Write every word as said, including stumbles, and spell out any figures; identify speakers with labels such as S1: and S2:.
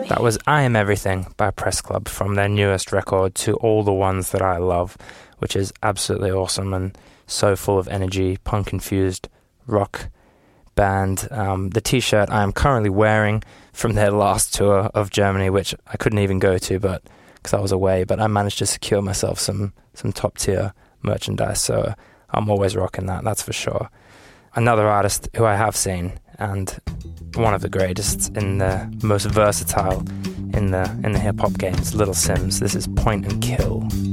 S1: That was I Am Everything by Press Club from their newest record To All the Ones That I Love, which is absolutely awesome and so full of energy, punk-infused rock band. Um, the t-shirt I am currently wearing from their last tour of Germany, which I couldn't even go to but because I was away, but I managed to secure myself some, some top-tier merchandise, so I'm always rocking that, that's for sure. Another artist who I have seen, and one of the greatest and the most versatile in the in the hip-hop game is Little Simz. This is Point and Kill.